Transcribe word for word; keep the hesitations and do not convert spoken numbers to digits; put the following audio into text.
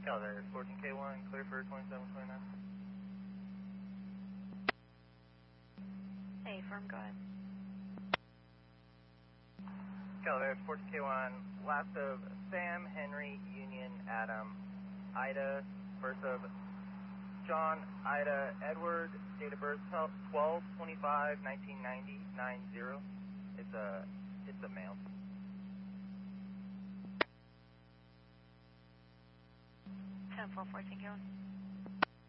California fourteen K one, clear for twenty-seven twenty-nine. Hey, firm, go ahead. California fourteen K one, last of Sam, Henry, Union, Adam, Ida, first of John, Ida, Edward, date of birth twelve twenty-five nineteen ninety, nine zero. It's a, it's a male. ten four fourteen K one.